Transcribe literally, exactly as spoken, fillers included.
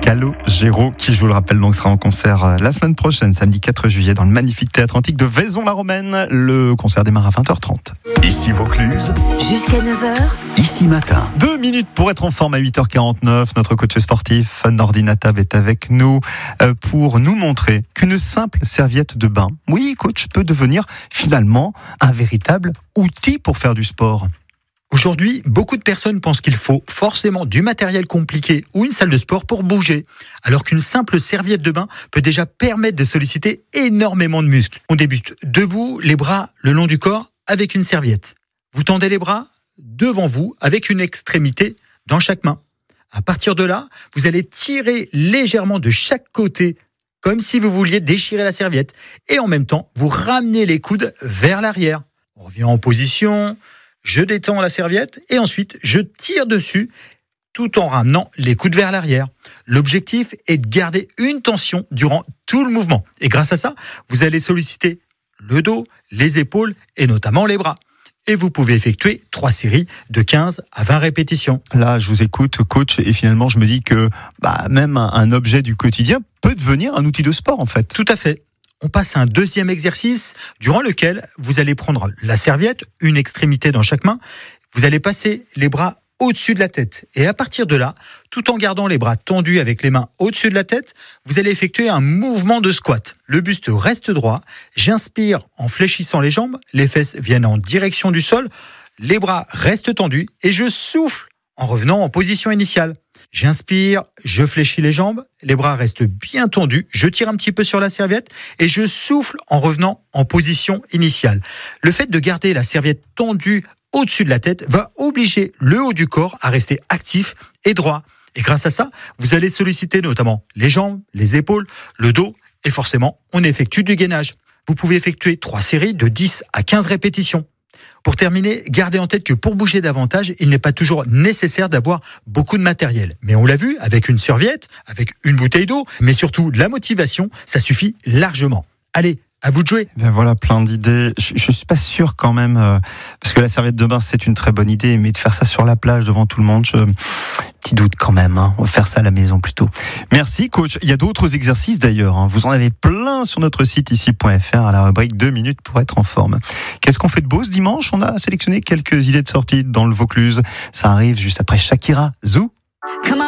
Calogero, qui, je vous le rappelle, donc sera en concert la semaine prochaine, samedi quatre juillet, dans le magnifique théâtre antique de Vaison-la-Romaine. Le concert démarre à vingt heures trente. Ici Vaucluse. Jusqu'à neuf heures. Ici Matin. Deux minutes pour être en forme à huit heures quarante-neuf. Notre coach sportif, Nordi Natab, est avec nous pour nous montrer qu'une simple serviette de bain, oui, coach, peut devenir finalement un véritable outil pour faire du sport. Aujourd'hui, beaucoup de personnes pensent qu'il faut forcément du matériel compliqué ou une salle de sport pour bouger, alors qu'une simple serviette de bain peut déjà permettre de solliciter énormément de muscles. On débute debout, les bras le long du corps avec une serviette. Vous tendez les bras devant vous avec une extrémité dans chaque main. À partir de là, vous allez tirer légèrement de chaque côté, comme si vous vouliez déchirer la serviette, et en même temps, vous ramenez les coudes vers l'arrière. On revient en position. Je détends la serviette et ensuite je tire dessus tout en ramenant les coudes vers l'arrière. L'objectif est de garder une tension durant tout le mouvement. Et grâce à ça, vous allez solliciter le dos, les épaules et notamment les bras. Et vous pouvez effectuer trois séries de quinze à vingt répétitions. Là, je vous écoute, coach, et finalement, je me dis que bah, même un, un objet du quotidien peut devenir un outil de sport, en fait. Tout à fait. On passe à un deuxième exercice durant lequel vous allez prendre la serviette, une extrémité dans chaque main. Vous allez passer les bras au-dessus de la tête. Et à partir de là, tout en gardant les bras tendus avec les mains au-dessus de la tête, vous allez effectuer un mouvement de squat. Le buste reste droit. J'inspire en fléchissant les jambes. Les fesses viennent en direction du sol. Les bras restent tendus. Et je souffle en revenant en position initiale. J'inspire, je fléchis les jambes, les bras restent bien tendus, je tire un petit peu sur la serviette et je souffle en revenant en position initiale. Le fait de garder la serviette tendue au-dessus de la tête va obliger le haut du corps à rester actif et droit. Et grâce à ça, vous allez solliciter notamment les jambes, les épaules, le dos et forcément, on effectue du gainage. Vous pouvez effectuer trois séries de dix à quinze répétitions. Pour terminer, gardez en tête que pour bouger davantage, il n'est pas toujours nécessaire d'avoir beaucoup de matériel. Mais on l'a vu, avec une serviette, avec une bouteille d'eau, mais surtout la motivation, ça suffit largement. Allez, à vous de jouer. Ben voilà, plein d'idées. Je, je suis pas sûr quand même, euh, parce que la serviette de bain, c'est une très bonne idée, mais de faire ça sur la plage devant tout le monde, je... petit doute quand même. Hein. On va faire ça à la maison plutôt. Merci, coach. Il y a d'autres exercices d'ailleurs. Hein. Vous en avez plein sur notre site ici point f r à la rubrique deux minutes pour être en forme. Qu'est-ce qu'on fait de beau ce dimanche ? On a sélectionné quelques idées de sortie dans le Vaucluse. Ça arrive juste après Shakira. Zou.